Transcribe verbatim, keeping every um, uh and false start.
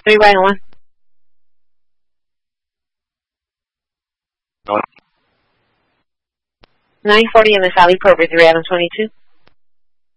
three right on one. No. nine forty in the Sally Corporate three Adam twenty-two.